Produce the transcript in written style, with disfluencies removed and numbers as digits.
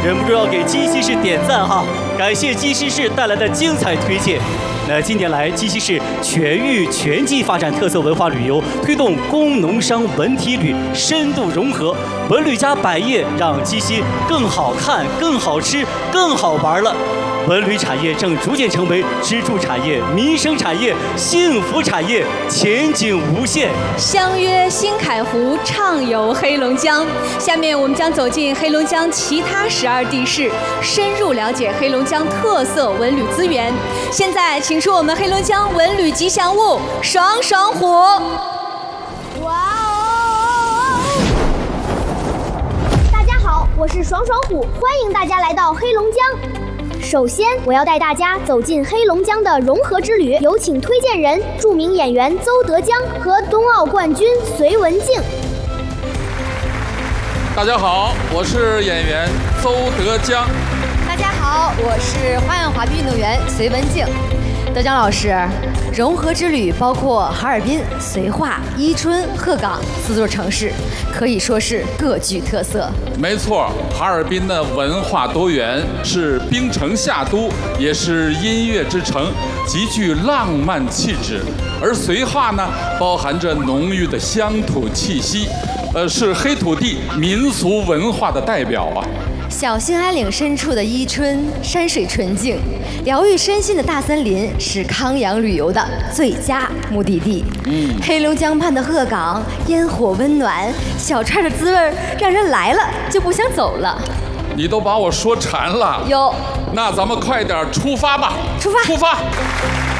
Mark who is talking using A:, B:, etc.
A: 忍不住要给鸡西市点赞哈！感谢鸡西市带来的精彩推荐。那近年来，鸡西市全域全季发展特色文化旅游，推动工农商文体旅深度融合，文旅加百业，让鸡西更好看、更好吃、更好玩了。文旅产业正逐渐成为支柱产业、民生产业、幸福产业，前景无限。
B: 相约新凯湖，畅游黑龙江。下面我们将走进黑龙江其他12地市，深入了解黑龙江特色文旅资源。现在，请出我们黑龙江文旅吉祥物爽爽虎。
C: 哇哦！大家好，我是爽爽虎，欢迎大家来到黑龙江。首先，我要带大家走进黑龙江的融合之旅，有请推荐人著名演员邹德江和冬奥冠军隋文静。
D: 大家好，我是演员邹德江。
E: 大家好，我是花样滑冰运动员隋文静。德江老师，融合之旅包括哈尔滨、绥化、伊春、鹤岗4座城市，可以说是各具特色。
D: 没错，哈尔滨的文化多元，是冰城夏都，也是音乐之城，极具浪漫气质。而绥化呢，包含着浓郁的乡土气息，是黑土地民俗文化的代表啊。
E: 小兴安岭深处的伊春，山水纯净，疗愈身心的大森林是康养旅游的最佳目的地。黑龙江畔的鹤岗，烟火温暖，小串的滋味让人来了就不想走了。
D: 你都把我说馋了。
E: 有，
D: 那咱们快点出发吧！
E: 出发！
D: 出发！